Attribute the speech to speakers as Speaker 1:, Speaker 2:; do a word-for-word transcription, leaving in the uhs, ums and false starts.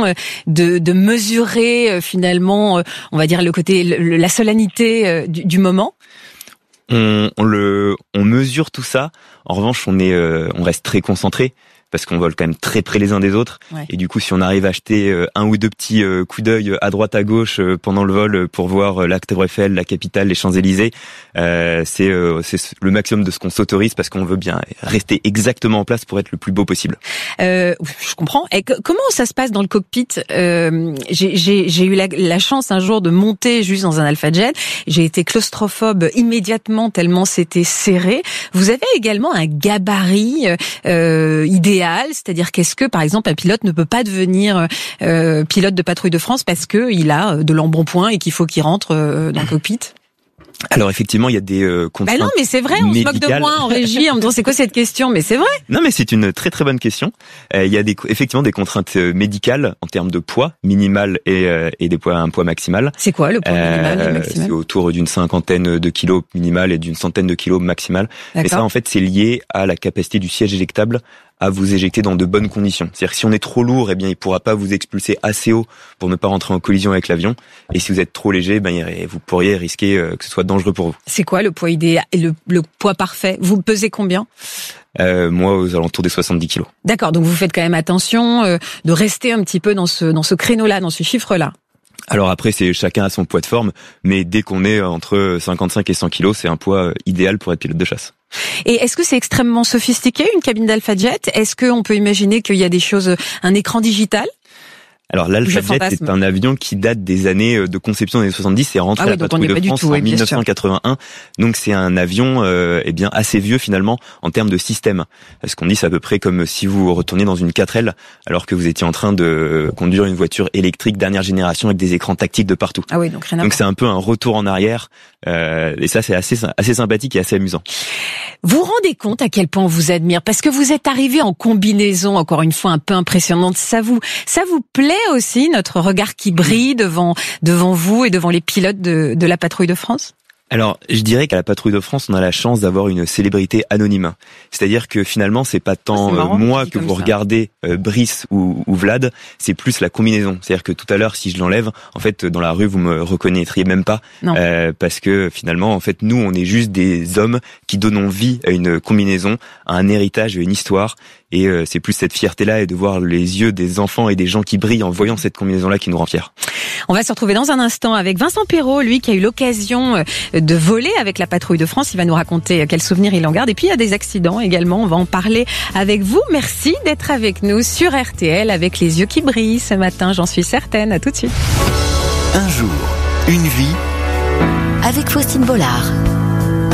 Speaker 1: de, de mesurer finalement, on va dire le côté, le, la solennité du, du moment?
Speaker 2: On, on le, on mesure tout ça. En revanche, on est, euh, on reste très concentré. Parce qu'on vole quand même très près les uns des autres. Ouais. Et du coup, si on arrive à acheter un ou deux petits coups d'œil à droite à gauche pendant le vol pour voir la Tour Eiffel, la capitale, les Champs-Élysées, euh, c'est, euh, c'est le maximum de ce qu'on s'autorise parce qu'on veut bien rester exactement en place pour être le plus beau possible.
Speaker 1: Euh, je comprends. Et que, comment ça se passe dans le cockpit? euh, j'ai, j'ai, j'ai eu la, la chance un jour de monter juste dans un Alpha Jet. J'ai été claustrophobe immédiatement tellement c'était serré. Vous avez également un gabarit euh, idéal. C'est-à-dire qu'est-ce que, par exemple, un pilote ne peut pas devenir euh, pilote de patrouille de France parce qu'il a de l'embonpoint et qu'il faut qu'il rentre euh, dans le cockpit?
Speaker 2: Alors effectivement, il y a des euh, contraintes.
Speaker 1: Bah non, mais c'est vrai, on
Speaker 2: médicales.
Speaker 1: se moque de moi en régie en me disant c'est quoi cette question, mais c'est vrai.
Speaker 2: Non, mais c'est une très très bonne question. Euh, il y a des, effectivement des contraintes médicales en termes de poids minimal et, euh, et des poids un poids maximal.
Speaker 1: C'est quoi le poids minimal
Speaker 2: euh,
Speaker 1: et maximal?
Speaker 2: C'est autour d'une cinquantaine de kilos minimal et d'une centaine de kilos maximal.
Speaker 1: D'accord.
Speaker 2: Et ça, en fait, c'est lié à la capacité du siège éjectable à vous éjecter dans de bonnes conditions. C'est-à-dire que si on est trop lourd, eh bien, il pourra pas vous expulser assez haut pour ne pas rentrer en collision avec l'avion. Et si vous êtes trop léger, ben, vous pourriez risquer que ce soit dangereux pour vous.
Speaker 1: C'est quoi le poids idéal, le, le poids parfait? Vous pesez combien?
Speaker 2: Euh, moi, aux alentours des soixante-dix kilos.
Speaker 1: D'accord. Donc, vous faites quand même attention euh, de rester un petit peu dans ce, dans ce créneau-là, dans ce chiffre-là.
Speaker 2: Alors après, c'est chacun a son poids de forme, mais dès qu'on est entre cinquante-cinq et cent kilos, c'est un poids idéal pour être pilote de chasse.
Speaker 1: Et est-ce que c'est extrêmement sophistiqué, une cabine d'Alpha Jet? Est-ce qu'on peut imaginer qu'il y a des choses, un écran digital?
Speaker 2: Alors l'Alpha Jet est un avion qui date des années de conception des années soixante-dix, c'est rentré
Speaker 1: ah oui,
Speaker 2: à la patrouille de France tout, en oui, dix-neuf cent quatre-vingt-un. Donc c'est un avion euh, eh bien assez vieux finalement en termes de système. Parce qu'on dit c'est à peu près comme si vous retourniez dans une quatre L alors que vous étiez en train de conduire une voiture électrique dernière génération avec des écrans tactiles de partout.
Speaker 1: Ah oui, donc rien à
Speaker 2: Donc c'est un peu un retour en arrière euh, et ça c'est assez assez sympathique et assez amusant.
Speaker 1: Vous vous rendez compte à quel point on vous admire parce que vous êtes arrivé en combinaison encore une fois un peu impressionnante. Ça vous ça vous plaît aussi notre regard qui brille devant devant vous et devant les pilotes de de la patrouille de France?
Speaker 2: Alors, je dirais qu'à la Patrouille de France, on a la chance d'avoir une célébrité anonyme. C'est-à-dire que finalement, c'est pas tant
Speaker 1: c'est marrant,
Speaker 2: moi que vous
Speaker 1: ça.
Speaker 2: regardez euh, Brice ou, ou Vlad, c'est plus la combinaison. C'est-à-dire que tout à l'heure, si je l'enlève, en fait, dans la rue, vous me reconnaîtriez même pas, euh, parce que finalement, en fait, nous, on est juste des hommes qui donnons vie à une combinaison, à un héritage, à une histoire. Et euh, c'est plus cette fierté-là et de voir les yeux des enfants et des gens qui brillent en voyant cette combinaison-là qui nous rend fiers.
Speaker 1: On va se retrouver dans un instant avec Vincent Perrault, lui qui a eu l'occasion de voler avec la Patrouille de France. Il va nous raconter quels souvenirs il en garde. Et puis il y a des accidents également, on va en parler avec vous. Merci d'être avec nous sur R T L avec les yeux qui brillent ce matin, j'en suis certaine. À tout de suite.
Speaker 3: Un jour, une vie.
Speaker 4: Avec Faustine Bollard.